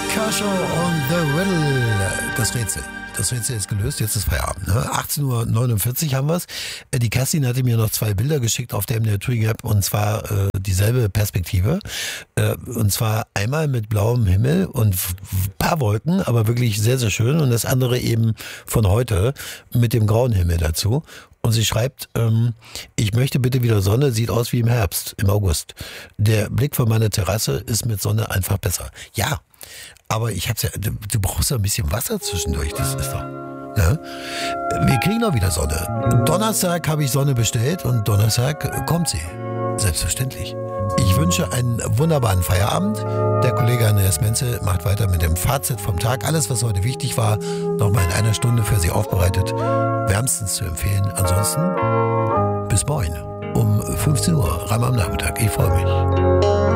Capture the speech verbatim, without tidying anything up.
Kershaw und The Riddle. Das Rätsel. Das Rätsel ist gelöst, jetzt ist Feierabend. Ne? achtzehn Uhr neunundvierzig haben wir es. Die Kerstin hatte mir noch zwei Bilder geschickt auf der M D R Touring App und zwar äh, dieselbe Perspektive. Äh, und zwar einmal mit blauem Himmel und ein paar Wolken, aber wirklich sehr, sehr schön. Und das andere eben von heute mit dem grauen Himmel dazu. Und sie schreibt, ähm, ich möchte bitte wieder Sonne, sieht aus wie im Herbst, im August. Der Blick von meiner Terrasse ist mit Sonne einfach besser. Ja, aber ich hab's ja, du, du brauchst ja ein bisschen Wasser zwischendurch, das ist doch. Ja? Wir kriegen auch wieder Sonne. Donnerstag habe ich Sonne bestellt und Donnerstag kommt sie. Selbstverständlich. Ich wünsche einen wunderbaren Feierabend. Der Kollege Andreas Menzel macht weiter mit dem Fazit vom Tag. Alles, was heute wichtig war, nochmal in einer Stunde für Sie aufbereitet. Wärmstens zu empfehlen. Ansonsten bis morgen um fünfzehn Uhr, Reim am Nachmittag. Ich freue mich.